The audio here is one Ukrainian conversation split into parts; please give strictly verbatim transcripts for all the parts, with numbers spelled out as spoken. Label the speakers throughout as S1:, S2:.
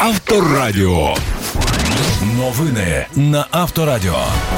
S1: Авторадіо. Новини на Авторадіо.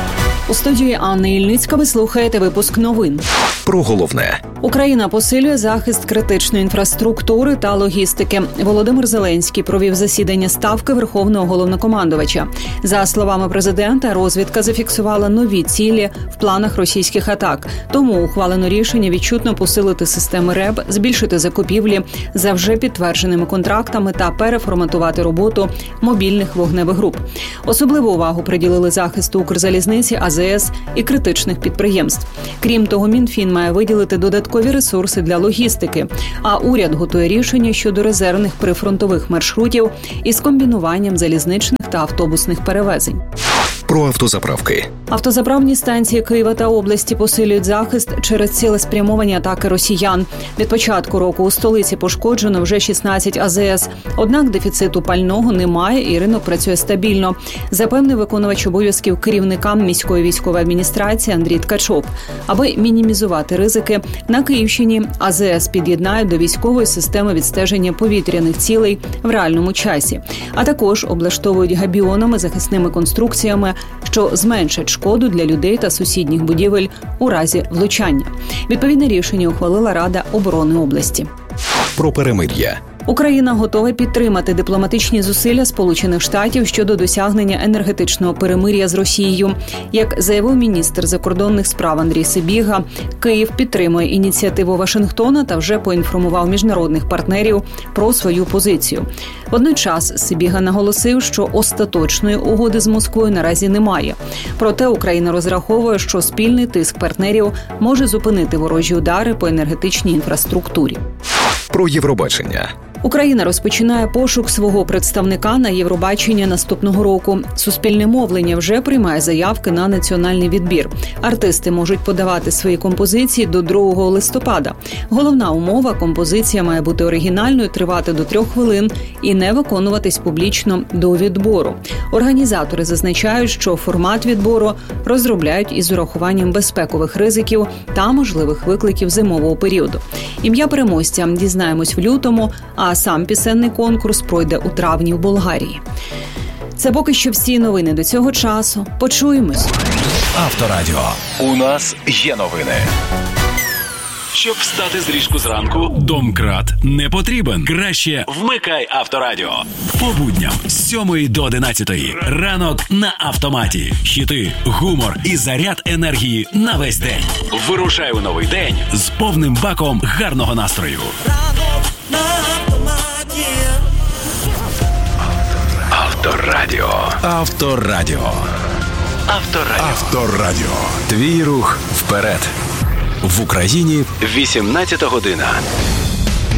S2: У студії Анни Ільницька ви слухаєте випуск новин.
S3: Про головне.
S2: Україна посилює захист критичної інфраструктури та логістики. Володимир Зеленський провів засідання Ставки Верховного Головнокомандувача. За словами президента, розвідка зафіксувала нові цілі в планах російських атак. Тому ухвалено рішення відчутно посилити системи РЕБ, збільшити закупівлі за вже підтвердженими контрактами та переформатувати роботу мобільних вогневих груп. Особливу увагу приділили захисту Укрзалізниці, А З С і критичних підприємств. Крім того, Мінфін має виділити додаткові ресурси для логістики, а уряд готує рішення щодо резервних прифронтових маршрутів із комбінуванням залізничних та автобусних перевезень.
S3: Про автозаправки.
S2: Автозаправні станції Києва та області посилюють захист через цілеспрямовані атаки росіян. Від початку року у столиці пошкоджено вже шістнадцять А З С. Однак дефіциту пального немає і ринок працює стабільно, запевнив виконувач обов'язків керівника міської військової адміністрації Андрій Ткачов. Аби мінімізувати ризики, на Київщині А З С під'єднають до військової системи відстеження повітряних цілей в реальному часі. А також облаштовують габіонами, захисними конструкціями, що зменшать шкоду для людей та сусідніх будівель у разі влучання. Відповідне рішення ухвалила Рада оборони області.
S3: Про перемир'я.
S2: Україна готова підтримати дипломатичні зусилля Сполучених Штатів щодо досягнення енергетичного перемир'я з Росією. Як заявив міністр закордонних справ Андрій Сибіга, Київ підтримує ініціативу Вашингтона та вже поінформував міжнародних партнерів про свою позицію. Водночас Сибіга наголосив, що остаточної угоди з Москвою наразі немає. Проте Україна розраховує, що спільний тиск партнерів може зупинити ворожі удари по енергетичній інфраструктурі.
S3: Про Євробачення.
S2: Україна розпочинає пошук свого представника на Євробачення наступного року. Суспільне мовлення вже приймає заявки на національний відбір. Артисти можуть подавати свої композиції до другого листопада. Головна умова – композиція має бути оригінальною, тривати до трьох хвилин і не виконуватись публічно до відбору. Організатори зазначають, що формат відбору розробляють із урахуванням безпекових ризиків та можливих викликів зимового періоду. Ім'я переможця дізнаємось в лютому, а сам пісенний конкурс пройде у травні в Болгарії. Це поки що всі новини до цього часу. Почуємось.
S1: Авторадіо.
S4: У нас є новини. Щоб встати з ліжку зранку,
S1: Домкрат не потрібен.
S4: краще вмикай Авторадіо.
S1: По будням з сьомої до одинадцятої. Ранок на автоматі. Хіти, гумор і заряд енергії на весь день.
S4: Вирушай у новий день
S1: З повним баком гарного настрою.
S4: Авторадіо.
S1: Авторадіо.
S4: Авторадіо.
S1: Авторадіо.
S3: Твій рух вперед.
S1: В Україні
S4: вісімнадцята година.